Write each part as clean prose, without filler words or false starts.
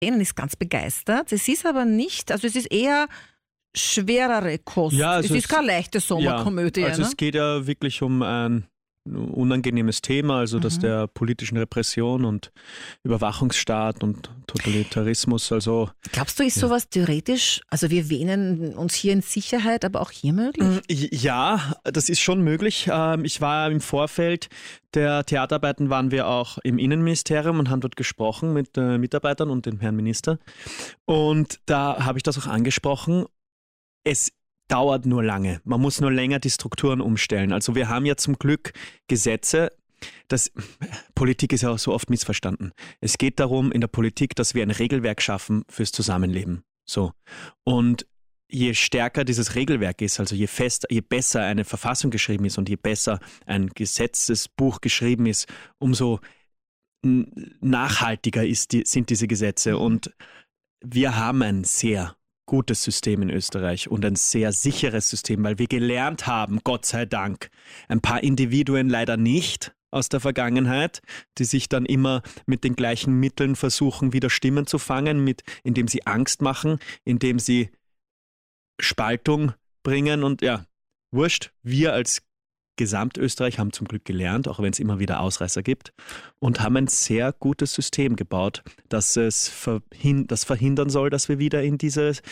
ist ganz begeistert. Es ist aber nicht, also es ist eher schwerere Kost. Ja, also es ist keine leichte Sommerkomödie. Ja, also es geht ja wirklich um ein unangenehmes Thema, also das der politischen Repression und Überwachungsstaat und Totalitarismus. Also glaubst du, ist sowas theoretisch, also wir wähnen uns hier in Sicherheit, aber auch hier möglich? Ja, das ist schon möglich. Ich war im Vorfeld der Theaterarbeiten, waren wir auch im Innenministerium und haben dort gesprochen mit Mitarbeitern und dem Herrn Minister. Und da habe ich das auch angesprochen. Es dauert nur lange. Man muss nur länger die Strukturen umstellen. Also wir haben ja zum Glück Gesetze. Politik ist ja auch so oft missverstanden. Es geht darum in der Politik, dass wir ein Regelwerk schaffen fürs Zusammenleben. So. Und je stärker dieses Regelwerk ist, also je besser eine Verfassung geschrieben ist und je besser ein Gesetzesbuch geschrieben ist, umso nachhaltiger sind diese Gesetze. Und wir haben ein sehr gutes System in Österreich und ein sehr sicheres System, weil wir gelernt haben, Gott sei Dank, ein paar Individuen leider nicht aus der Vergangenheit, die sich dann immer mit den gleichen Mitteln versuchen, wieder Stimmen zu fangen, indem sie Angst machen, indem sie Spaltung bringen und ja, wurscht, wir als Gesamtösterreich haben zum Glück gelernt, auch wenn es immer wieder Ausreißer gibt, und haben ein sehr gutes System gebaut, das verhindern soll, dass wir wieder in dieses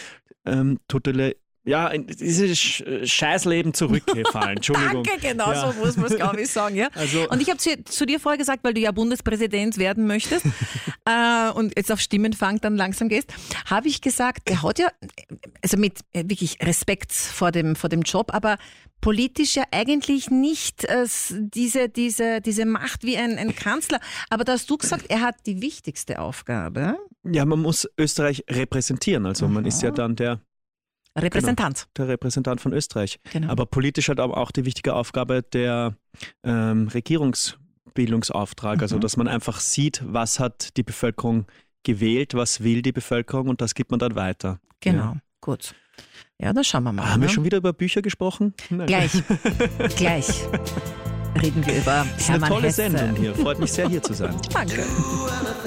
in dieses Scheißleben zurückfallen. Entschuldigung. Danke, genau so muss man es, glaube ich, sagen. Ja? Also, und ich habe zu dir vorher gesagt, weil du ja Bundespräsident werden möchtest und jetzt auf Stimmenfang dann langsam gehst, habe ich gesagt, der hat ja, also mit wirklich Respekt vor dem Job, aber politisch ja eigentlich nicht diese Macht wie ein Kanzler. Aber da hast du gesagt, er hat die wichtigste Aufgabe. Ja, man muss Österreich repräsentieren. Also man ist ja dann der Repräsentant. Genau, der Repräsentant von Österreich. Genau. Aber politisch hat aber auch die wichtige Aufgabe der Regierungsbildungsauftrag. Also dass man einfach sieht, was hat die Bevölkerung gewählt, was will die Bevölkerung und das gibt man dann weiter. Genau, gut. Ja, dann schauen wir mal. Haben wir schon wieder über Bücher gesprochen? Nein. Gleich reden wir über Das ist Hermann eine tolle Hesse. Sendung hier. Freut mich sehr, hier zu sein. Danke.